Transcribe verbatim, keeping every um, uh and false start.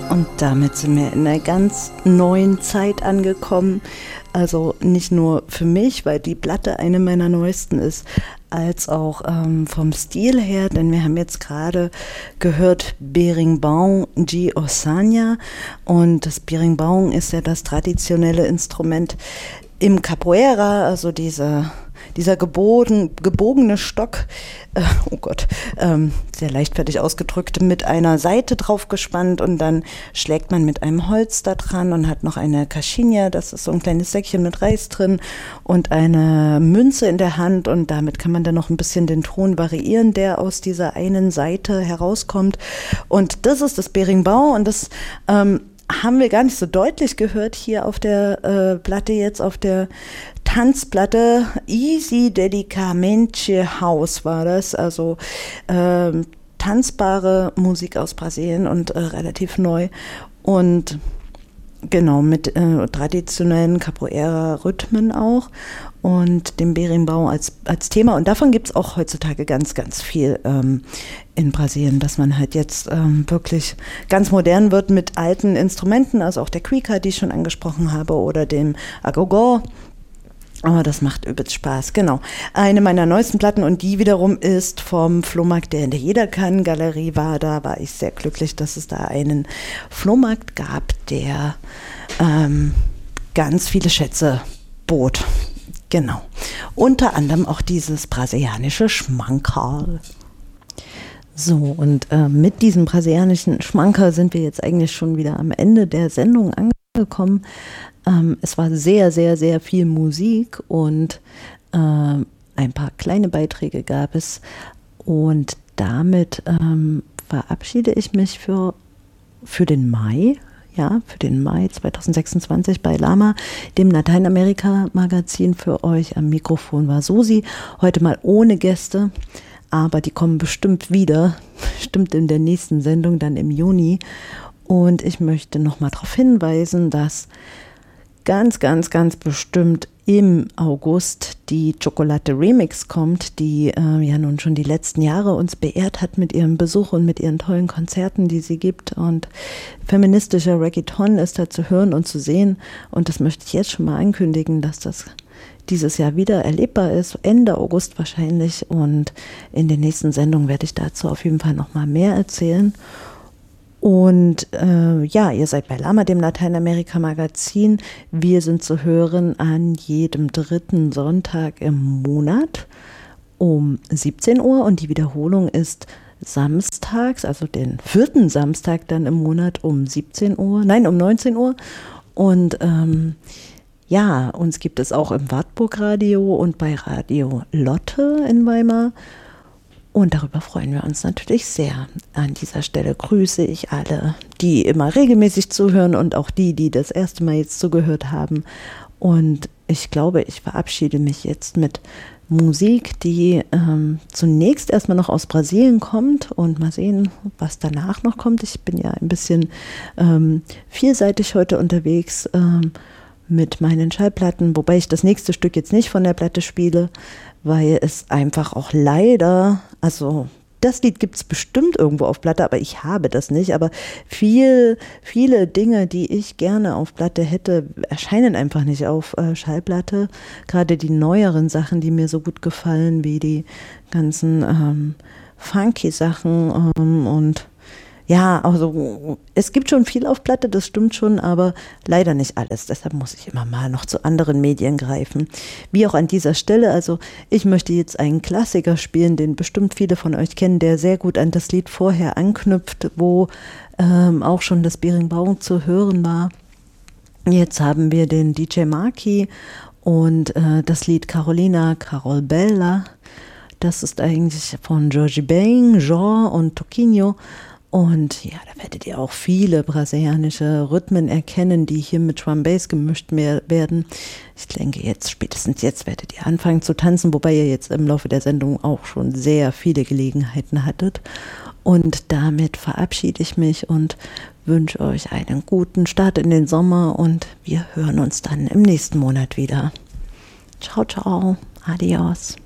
Und damit sind wir in einer ganz neuen Zeit angekommen. Also nicht nur für mich, weil die Platte eine meiner neuesten ist, als auch ähm, vom Stil her, denn wir haben jetzt gerade gehört Berimbau de Ossanha, und das Berimbau ist ja das traditionelle Instrument im Capoeira, also diese, dieser gebogen, gebogene Stock, äh, oh Gott, ähm, sehr leichtfertig ausgedrückt, mit einer Saite drauf gespannt, und dann schlägt man mit einem Holz da dran und hat noch eine Caixinha, das ist so ein kleines Säckchen mit Reis drin, und eine Münze in der Hand, und damit kann man dann noch ein bisschen den Ton variieren, der aus dieser einen Saite herauskommt, und das ist das Berimbau, und das ähm, haben wir gar nicht so deutlich gehört hier auf der äh, Platte, jetzt auf der Tanzplatte. Easy Delicamente House war das, also ähm, tanzbare Musik aus Brasilien und äh, relativ neu, und genau mit äh, traditionellen Capoeira-Rhythmen auch und dem Berimbau als, als Thema. Und davon gibt es auch heutzutage ganz, ganz viel ähm, in Brasilien, dass man halt jetzt ähm, wirklich ganz modern wird mit alten Instrumenten, also auch der Cuica, die ich schon angesprochen habe, oder dem Agogó. Aber das macht übelst Spaß, genau. Eine meiner neuesten Platten, und die wiederum ist vom Flohmarkt, der in der Jeder kann Galerie war. Da war ich sehr glücklich, dass es da einen Flohmarkt gab, der ähm, ganz viele Schätze bot. Genau. Unter anderem auch dieses brasilianische Schmankerl. So, und äh, mit diesem brasilianischen Schmankerl sind wir jetzt eigentlich schon wieder am Ende der Sendung angekommen. Ähm, es war sehr, sehr, sehr viel Musik, und äh, ein paar kleine Beiträge gab es, und damit ähm, verabschiede ich mich für, für den Mai. Ja, für den Mai zwanzig sechsundzwanzig bei Lama, dem Lateinamerika-Magazin. Für euch am Mikrofon war Susi, heute mal ohne Gäste, aber die kommen bestimmt wieder, bestimmt in der nächsten Sendung, dann im Juni. Und ich möchte nochmal darauf hinweisen, dass ganz, ganz, ganz bestimmt im August die Chocolate Remix kommt, die äh, ja nun schon die letzten Jahre uns beehrt hat mit ihrem Besuch und mit ihren tollen Konzerten, die sie gibt. Und feministischer Reggaeton ist da zu hören und zu sehen. Und das möchte ich jetzt schon mal ankündigen, dass das dieses Jahr wieder erlebbar ist, Ende August wahrscheinlich. Und in den nächsten Sendungen werde ich dazu auf jeden Fall noch mal mehr erzählen. Und äh, ja, ihr seid bei Lama, dem Lateinamerika-Magazin. Wir sind zu hören an jedem dritten Sonntag im Monat um siebzehn Uhr, und die Wiederholung ist samstags, also den vierten Samstag dann im Monat um siebzehn Uhr, nein, um neunzehn Uhr. Und ähm, ja, uns gibt es auch im Wartburg-Radio und bei Radio Lotte in Weimar. Und darüber freuen wir uns natürlich sehr. An dieser Stelle grüße ich alle, die immer regelmäßig zuhören, und auch die, die das erste Mal jetzt zugehört haben. Und ich glaube, ich verabschiede mich jetzt mit Musik, die ähm, zunächst erstmal noch aus Brasilien kommt, und mal sehen, was danach noch kommt. Ich bin ja ein bisschen ähm, vielseitig heute unterwegs ähm, mit meinen Schallplatten, wobei ich das nächste Stück jetzt nicht von der Platte spiele, weil es einfach auch leider, also das Lied gibt es bestimmt irgendwo auf Platte, aber ich habe das nicht, aber viel, viele Dinge, die ich gerne auf Platte hätte, erscheinen einfach nicht auf äh, Schallplatte. Gerade die neueren Sachen, die mir so gut gefallen, wie die ganzen ähm, funky Sachen ähm, und ja, also es gibt schon viel auf Platte, das stimmt schon, aber leider nicht alles. Deshalb muss ich immer mal noch zu anderen Medien greifen. Wie auch an dieser Stelle, also ich möchte jetzt einen Klassiker spielen, den bestimmt viele von euch kennen, der sehr gut an das Lied vorher anknüpft, wo ähm, auch schon das Berimbau zu hören war. Jetzt haben wir den D J Marky und äh, das Lied Carolina Carol Bella. Das ist eigentlich von Jorge Ben, Jean und Toquinho. Und ja, da werdet ihr auch viele brasilianische Rhythmen erkennen, die hier mit Drum Bass gemischt werden. Ich denke, jetzt, spätestens jetzt werdet ihr anfangen zu tanzen, wobei ihr jetzt im Laufe der Sendung auch schon sehr viele Gelegenheiten hattet. Und damit verabschiede ich mich und wünsche euch einen guten Start in den Sommer, und wir hören uns dann im nächsten Monat wieder. Ciao, ciao, adios.